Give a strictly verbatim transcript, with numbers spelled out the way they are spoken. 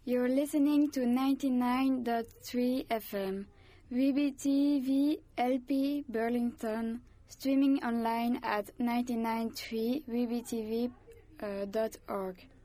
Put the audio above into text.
You're listening to ninety-nine point three F M, V B T V L P Burlington, streaming online at ninety-nine point three V B T V dot org.